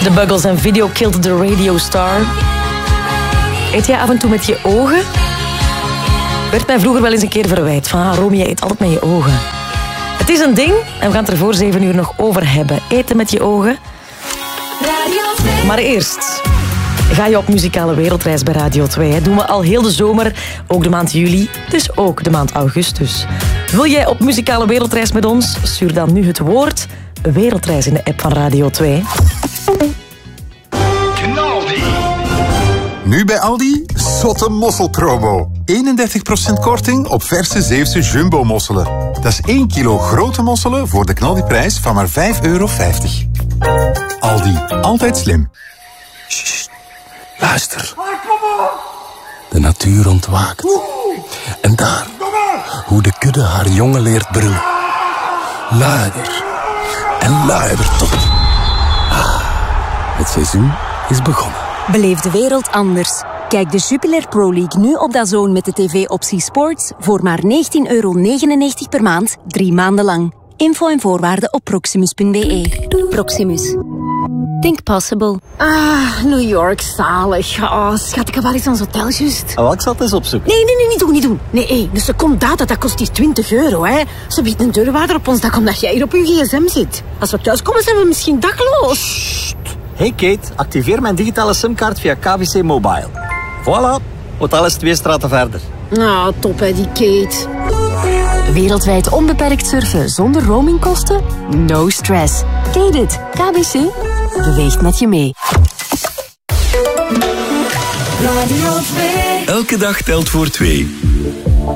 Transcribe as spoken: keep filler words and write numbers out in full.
De Buggles en Video Killed the Radio Star. Eet jij af en toe met je ogen? Werd mij vroeger wel eens een keer verwijt. Van, ah, Romy, je eet altijd met je ogen. Het is een ding en we gaan het er voor zeven uur nog over hebben. Eten met je ogen. Maar eerst ga je op muzikale wereldreis bij Radio twee. Dat doen we al heel de zomer, ook de maand juli, dus ook de maand augustus. Wil jij op muzikale wereldreis met ons? Stuur dan nu het woord wereldreis in de app van Radio twee. Nu bij Aldi, zotte mosselpromo. eenendertig procent korting op verse Zeeuwse jumbo-mosselen. Dat is één kilo grote mosselen voor de knaldiprijs van maar vijf euro vijftig. Aldi, altijd slim. Sst, luister. De natuur ontwaakt. En daar, hoe de kudde haar jongen leert brullen. Luider en luider tot. Ah, het seizoen is begonnen. Beleef de wereld anders. Kijk de Jupiler Pro League nu op DAZN met de tv-optie Sports voor maar negentien euro negenennegentig per maand, drie maanden lang. Info en voorwaarden op proximus punt b e. Proximus. Think possible. Ah, New York, zalig. Oh, schat, ik heb wel eens ons hotel juist. Oh, ik zal het eens opzoeken. Nee, nee, nee, niet doen, niet doen. Nee, hey, de seconde data, dat kost hier twintig euro, hè. Ze biedt een deurwaarder op ons dak omdat jij hier op je gsm zit. Als we thuiskomen, zijn we misschien dakloos. Hey Kate, activeer mijn digitale simkaart via K V C Mobile. Voilà, hotel is twee straten verder. Nou, top hè, die Kate. Wereldwijd onbeperkt surfen zonder roamingkosten? No stress. Ken dit? K B C beweegt met je mee. Radio twee. Elke dag telt voor twee.